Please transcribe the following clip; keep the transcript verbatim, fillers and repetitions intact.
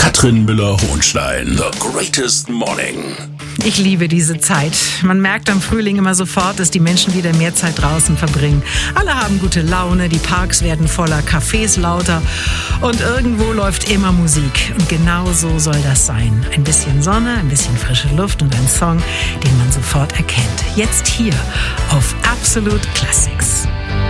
Katrin Müller-Hohenstein. The Greatest Morning. Ich liebe diese Zeit. Man merkt am Frühling immer sofort, dass die Menschen wieder mehr Zeit draußen verbringen. Alle haben gute Laune, die Parks werden voller, Cafés lauter und irgendwo läuft immer Musik. Und genau so soll das sein. Ein bisschen Sonne, ein bisschen frische Luft und ein Song, den man sofort erkennt. Jetzt hier auf Absolute Classics.